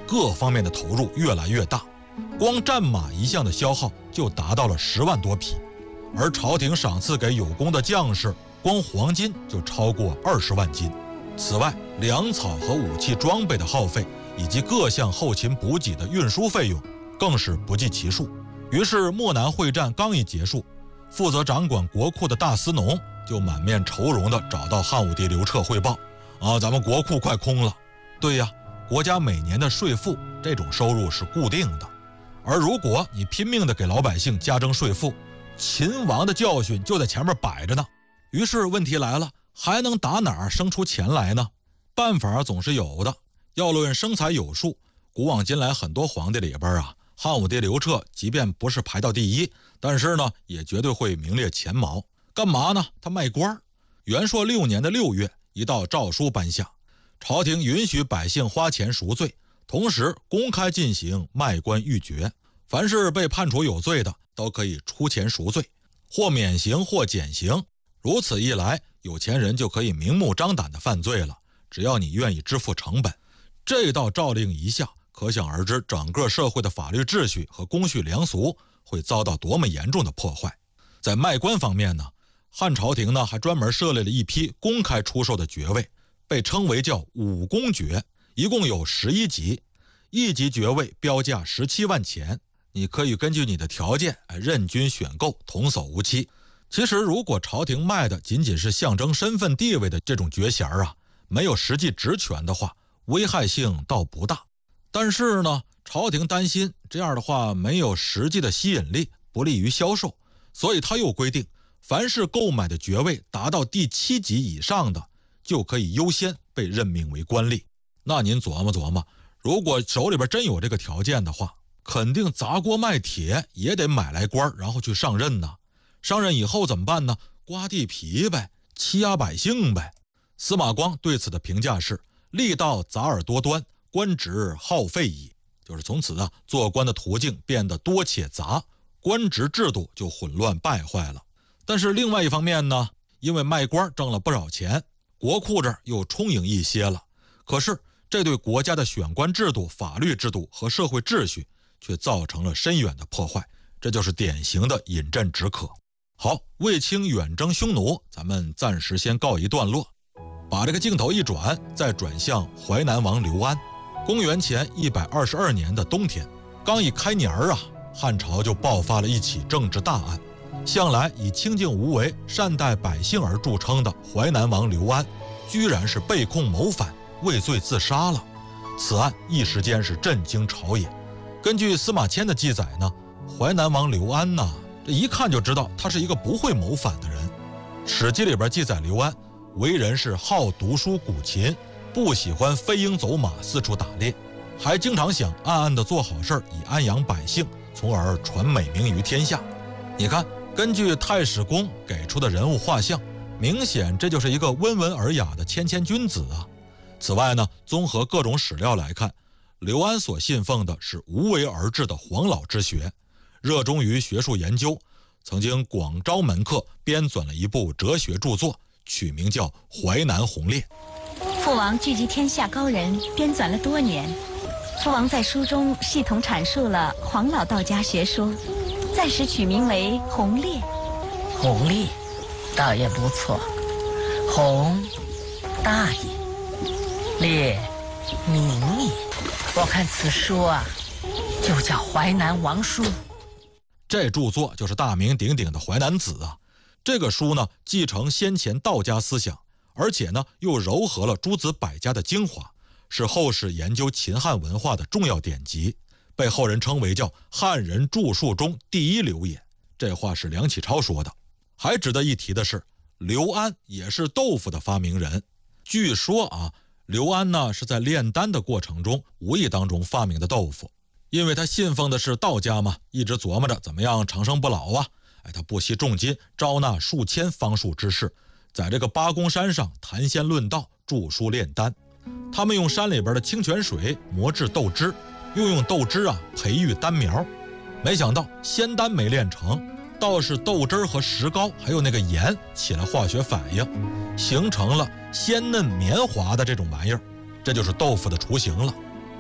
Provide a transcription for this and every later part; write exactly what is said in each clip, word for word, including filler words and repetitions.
各方面的投入越来越大，光战马一项的消耗就达到了十万多匹，而朝廷赏赐给有功的将士，光黄金就超过二十万斤。此外，粮草和武器装备的耗费，以及各项后勤补给的运输费用，更是不计其数。于是漠南会战刚一结束，负责掌管国库的大司农就满面愁容地找到汉武帝刘彻汇报：啊，咱们国库快空了。对呀，国家每年的税赋这种收入是固定的，而如果你拼命地给老百姓加征税赋，秦王的教训就在前面摆着呢。于是问题来了，还能打哪儿生出钱来呢？办法总是有的。要论生财有术，古往今来很多皇帝里边啊，汉武帝刘彻即便不是排到第一，但是呢也绝对会名列前茅。干嘛呢？他卖官。元朔六年的六月，一道诏书颁下，朝廷允许百姓花钱赎罪，同时公开进行卖官鬻爵，凡是被判处有罪的都可以出钱赎罪，或免刑或减刑。如此一来，有钱人就可以明目张胆地犯罪了，只要你愿意支付成本。这道诏令一下，可想而知整个社会的法律秩序和公序良俗会遭到多么严重的破坏。在卖官方面呢，汉朝廷呢还专门设立了一批公开出售的爵位，被称为叫武公爵，一共有十一级，一级爵位标价十七万钱，你可以根据你的条件任君选购，童叟无欺。其实如果朝廷卖的仅仅是象征身份地位的这种爵衔啊，没有实际职权的话，危害性倒不大。但是呢，朝廷担心这样的话没有实际的吸引力，不利于销售，所以他又规定，凡是购买的爵位达到第七级以上的，就可以优先被任命为官吏。那您琢磨琢磨，如果手里边真有这个条件的话，肯定砸锅卖铁也得买来官，然后去上任呢。上任以后怎么办呢？刮地皮呗，欺压百姓呗。司马光对此的评价是：吏道杂而多端，官职耗费矣。就是从此啊，做官的途径变得多且杂，官职制度就混乱败坏了。但是另外一方面呢，因为卖官挣了不少钱，国库这儿又充盈一些了。可是这对国家的选官制度、法律制度和社会秩序却造成了深远的破坏，这就是典型的饮鸩止渴。好，卫青远征匈奴，咱们暂时先告一段落。把这个镜头一转，再转向淮南王刘安。公元前一百二十二年的冬天，刚一开年啊，汉朝就爆发了一起政治大案。向来以清静无为、善待百姓而著称的淮南王刘安，居然是被控谋反，畏罪自杀了。此案一时间是震惊朝野。根据司马迁的记载呢，淮南王刘安呢，这一看就知道他是一个不会谋反的人。史记里边记载刘安为人是好读书古琴，不喜欢飞鹰走马四处打猎，还经常想暗暗地做好事以安养百姓，从而传美名于天下。你看，根据太史公给出的人物画像，明显这就是一个温文尔雅的谦谦君子啊。此外呢，综合各种史料来看，刘安所信奉的是无为而治的黄老之学，热衷于学术研究，曾经广招门客，编纂了一部哲学著作，取名叫《淮南鸿烈》。 父王聚集天下高人，编纂了多年。父王在书中系统阐述了黄老道家学说，暂时取名为《鸿烈》。 鸿烈倒也不错，鸿大也，烈明也。我看此书啊，就叫《淮南王书》。 这著作就是大名鼎鼎的《淮南子》啊。这个书呢，继承先前道家思想，而且呢又糅合了诸子百家的精华，是后世研究秦汉文化的重要典籍，被后人称为叫汉人著述中第一流也。这话是梁启超说的。还值得一提的是，刘安也是豆腐的发明人。据说啊，刘安呢是在炼丹的过程中无意当中发明的豆腐，因为他信奉的是道家嘛，一直琢磨着怎么样长生不老啊。哎，他不惜重金招纳数千方术之士，在这个八公山上谈仙论道，著书炼丹。他们用山里边的清泉水磨制豆汁，又用豆汁啊培育丹苗。没想到仙丹没炼成，倒是豆汁和石膏还有那个盐起了化学反应，形成了鲜嫩绵滑的这种玩意儿，这就是豆腐的雏形了。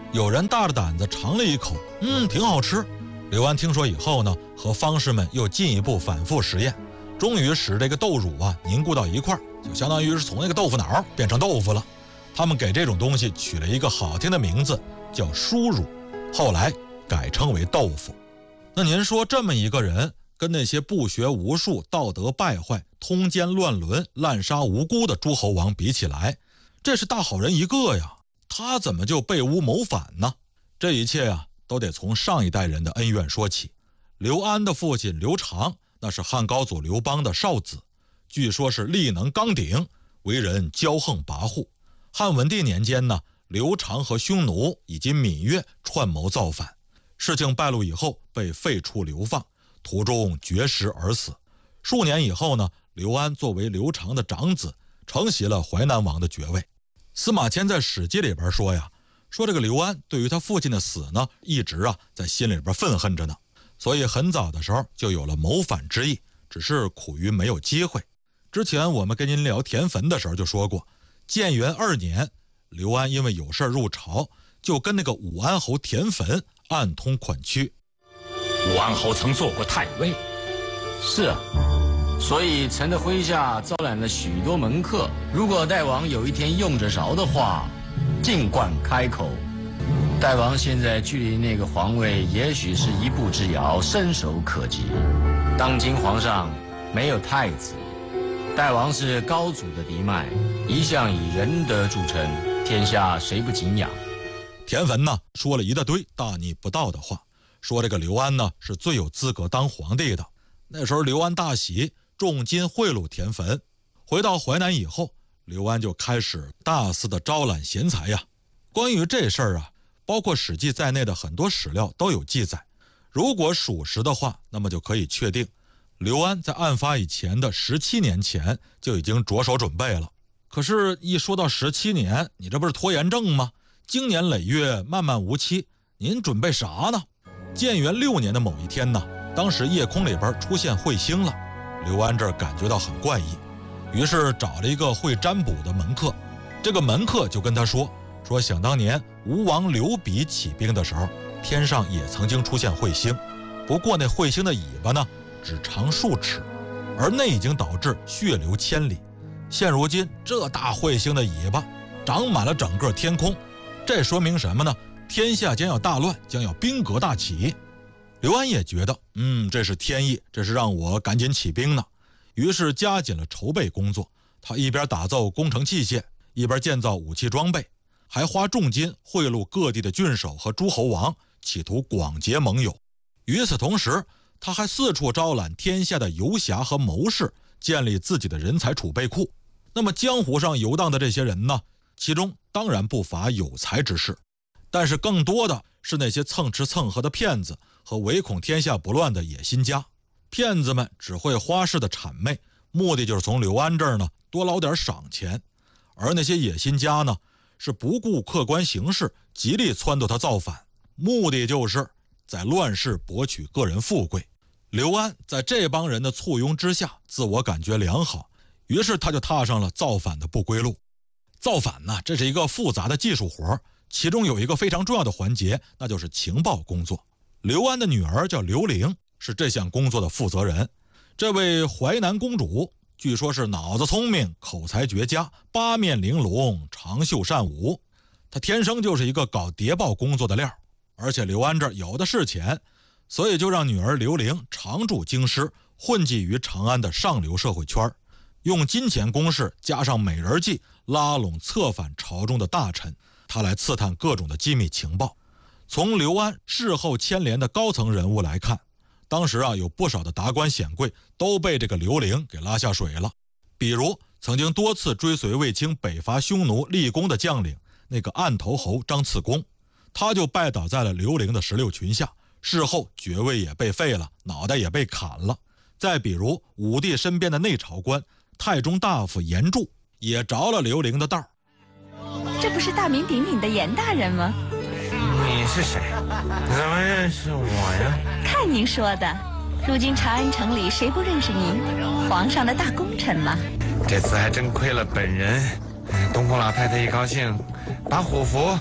有人大着胆子尝了一口，嗯，挺好吃。刘安听说以后呢，和方士们又进一步反复实验，终于使这个豆乳啊凝固到一块儿，就相当于是从那个豆腐脑变成豆腐了。他们给这种东西取了一个好听的名字，叫酥乳，后来改称为豆腐。那您说这么一个人，跟那些不学无术、道德败坏、通奸乱伦、滥杀无辜的诸侯王比起来，这是大好人一个呀，他怎么就被诬谋反呢？这一切啊，都得从上一代人的恩怨说起。刘安的父亲刘长，那是汉高祖刘邦的少子，据说是力能刚鼎，为人骄横跋扈。汉文帝年间呢，刘长和匈奴以及芈月串谋造反，事情败露以后被废黜流放，途中绝食而死。数年以后呢，刘安作为刘长的长子，承袭了淮南王的爵位。司马迁在《史记》里边说呀，说这个刘安对于他父亲的死呢，一直啊在心里边愤恨着呢，所以很早的时候就有了谋反之意，只是苦于没有机会。之前我们跟您聊田汾的时候就说过，建元二年，刘安因为有事入朝，就跟那个武安侯田汾暗通款曲。 武安侯曾做过太尉。 是啊，所以臣的麾下招揽了许多门客，如果大王有一天用得着的话，尽管开口。大王现在距离那个皇位也许是一步之遥，伸手可及。当今皇上没有太子，大王是高祖的嫡脉，一向以仁德著称，天下谁不敬仰？ 田汾呢说了一大堆大逆不道的话，说这个刘安呢是最有资格当皇帝的。那时候刘安大喜，重金贿赂田汾。回到淮南以后，刘安就开始大肆的招揽贤才呀。关于这事儿啊，包括《史记》在内的很多史料都有记载。如果属实的话，那么就可以确定，刘安在案发以前的十七年前就已经着手准备了。可是，一说到十七年，你这不是拖延症吗？经年累月，漫漫无期，您准备啥呢？建元六年的某一天呢，当时夜空里边出现彗星了，刘安这儿感觉到很怪异，于是找了一个会占卜的门客。这个门客就跟他说说想当年吴王刘濞起兵的时候，天上也曾经出现彗星，不过那彗星的尾巴呢只长数尺，而那已经导致血流千里。现如今这大彗星的尾巴长满了整个天空，这说明什么呢？天下将要大乱，将要兵革大起。刘安也觉得嗯，这是天意，这是让我赶紧起兵呢，于是加紧了筹备工作。他一边打造工程器械，一边建造武器装备，还花重金贿赂各地的郡守和诸侯王，企图广结盟友。与此同时，他还四处招揽天下的游侠和谋士，建立自己的人才储备库。那么江湖上游荡的这些人呢，其中当然不乏有才之士，但是更多的是那些蹭吃蹭喝的骗子和唯恐天下不乱的野心家。骗子们只会花式的谄媚，目的就是从刘安这儿呢多捞点赏钱，而那些野心家呢是不顾客观形势，极力撺掇他造反，目的就是在乱世博取个人富贵。刘安在这帮人的簇拥之下，自我感觉良好，于是他就踏上了造反的不归路。造反呢，这是一个复杂的技术活，其中有一个非常重要的环节，那就是情报工作。刘安的女儿叫刘玲，是这项工作的负责人。这位淮南公主据说是脑子聪明，口才绝佳，八面玲珑，长袖善舞。她天生就是一个搞谍报工作的料，而且刘安这儿有的是钱，所以就让女儿刘玲常驻京师，混迹于长安的上流社会圈，用金钱攻势加上美人计，拉拢策反朝中的大臣，他来刺探各种的机密情报。从刘安事后牵连的高层人物来看，当时啊有不少的达官显贵都被这个刘玲给拉下水了。比如曾经多次追随卫青北伐匈奴立功的将领那个案头侯张次公，他就拜倒在了刘玲的石榴裙下，事后爵位也被废了，脑袋也被砍了。再比如武帝身边的内朝官太中大夫严柱也着了刘玲的道。 这不是大名鼎鼎的严大人吗？ 你是谁？怎么认识我呀？ 看您说的，如今长安城里谁不认识您？皇上的大功臣嘛。 这次还真亏了本人。东宫老太太一高兴，把虎符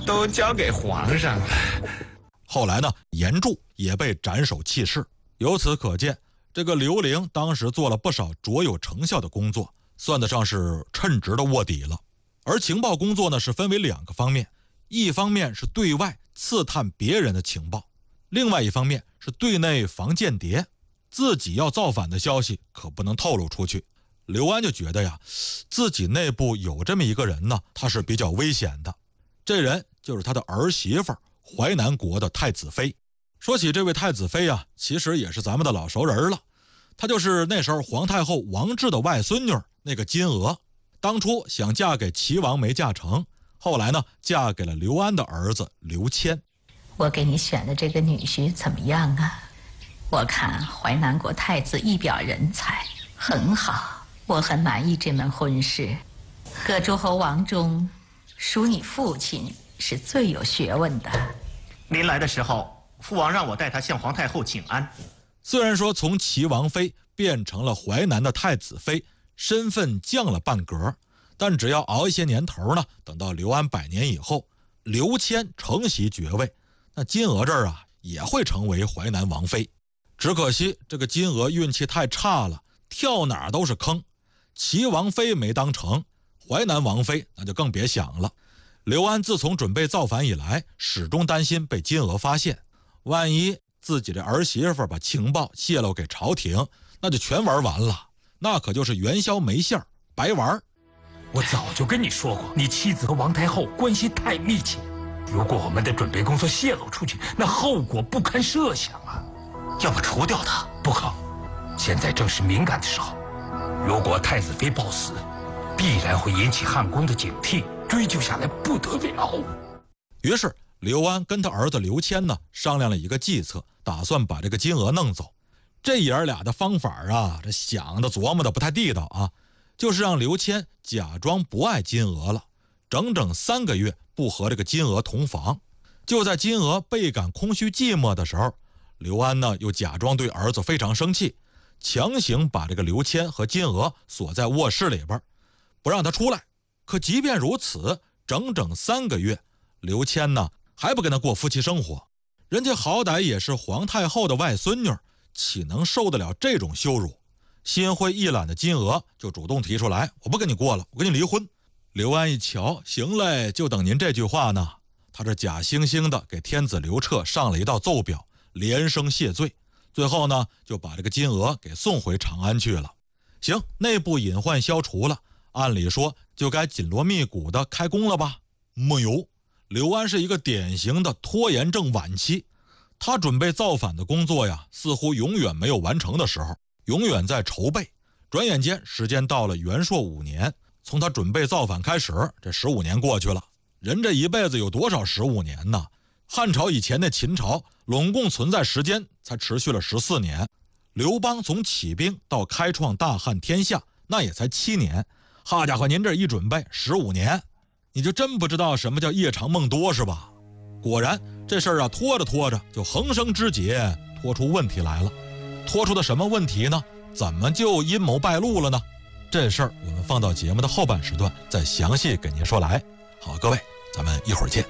都交给皇上了。 后来呢，严柱也被斩首弃市。由此可见，这个刘伶当时做了不少卓有成效的工作，算得上是称职的卧底了。而情报工作呢，是分为两个方面，一方面是对外刺探别人的情报，另外一方面是对内防间谍，自己要造反的消息可不能透露出去。刘安就觉得呀，自己内部有这么一个人呢，他是比较危险的。这人就是他的儿媳妇淮南国的太子妃。说起这位太子妃啊，其实也是咱们的老熟人了，她就是那时候皇太后王治的外孙女那个金娥。当初想嫁给齐王没嫁成，后来呢，嫁给了刘安的儿子刘谦。 我给你选的这个女婿怎么样啊？我看淮南国太子一表人才，很好，我很满意这门婚事。各诸侯王中，属你父亲是最有学问的。 您来的时候，父王让我带他向皇太后请安。 虽然说从齐王妃变成了淮南的太子妃，身份降了半格，但只要熬一些年头呢，等到刘安百年以后，刘谦承袭爵位，那金娥这儿啊也会成为淮南王妃。只可惜这个金娥运气太差了，跳哪儿都是坑。齐王妃没当成，淮南王妃那就更别想了。刘安自从准备造反以来，始终担心被金娥发现，万一自己的儿媳妇把情报泄露给朝廷，那就全玩完了，那可就是元宵没馅儿，白玩。 我早就跟你说过，你妻子和王太后关系太密切，如果我们的准备工作泄露出去，那后果不堪设想啊！ 要不除掉他？ 不可，现在正是敏感的时候，如果太子妃暴死，必然会引起汉宫的警惕，追究下来不得了。 于是刘安跟他儿子刘谦呢商量了一个计策，打算把这个金娥弄走。这爷俩的方法啊，这想的琢磨的不太地道啊，就是让刘谦假装不爱金娥了，整整三个月不和这个金娥同房。就在金娥倍感空虚寂寞的时候，刘安呢又假装对儿子非常生气，强行把这个刘谦和金娥锁在卧室里边，不让他出来。可即便如此，整整三个月，刘谦呢还不跟他过夫妻生活。人家好歹也是皇太后的外孙女，岂能受得了这种羞辱？心灰意懒的金娥就主动提出来，我不跟你过了，我跟你离婚。刘安一瞧，行嘞，就等您这句话呢。他这假惺惺的给天子刘彻上了一道奏表，连声谢罪。最后呢，就把这个金娥给送回长安去了。行，内部隐患消除了，按理说就该紧锣密鼓的开工了吧？没有，刘安是一个典型的拖延症晚期。他准备造反的工作呀，似乎永远没有完成的时候，永远在筹备。转眼间时间到了元朔五年，从他准备造反开始，这十五年过去了。人这一辈子有多少十五年呢？汉朝以前的秦朝拢共存在时间才持续了十四年，刘邦从起兵到开创大汉天下，那也才七年。好家伙，您这一准备十五年，你就真不知道什么叫夜长梦多是吧？果然这事儿啊，拖着拖着就横生枝节，拖出问题来了。拖出的什么问题呢？怎么就阴谋败露了呢？这事儿我们放到节目的后半时段再详细给您说来。好，各位，咱们一会儿见。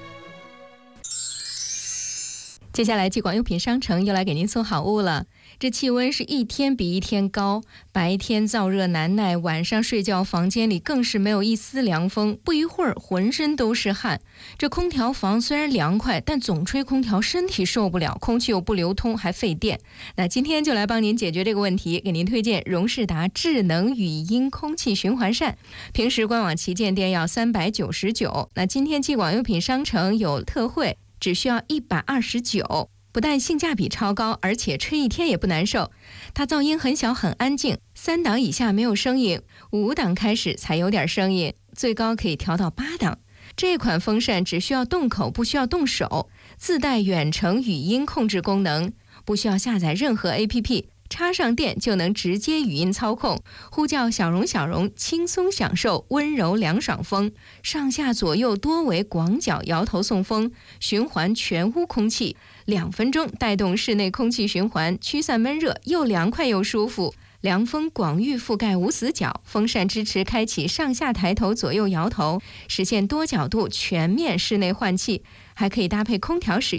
接下来继广优品商城又来给您送好物了。这气温是一天比一天高，白天燥热难耐，晚上睡觉房间里更是没有一丝凉风，不一会儿浑身都是汗。这空调房虽然凉快，但总吹空调身体受不了，空气又不流通，还费电。那今天就来帮您解决这个问题，给您推荐荣仕达智能语音空气循环扇。平时官网旗舰店要三百九十九，那今天继广优品商城有特惠，只需要一百二十九。不但性价比超高，而且吹一天也不难受。它噪音很小很安静，三档以下没有声音，五档开始才有点声音，最高可以调到八档。这款风扇只需要动口，不需要动手，自带远程语音控制功能，不需要下载任何 A P P， 插上电就能直接语音操控，呼叫小荣小荣，轻松享受温柔凉爽风，上下左右多为广角摇头送风，循环全屋空气，两分钟带动室内空气循环，驱散闷热，又凉快又舒服。 凉风广域覆盖无死角，风扇支持开启上下抬头、左右摇头，实现多角度全面室内换气，还可以搭配空调使用。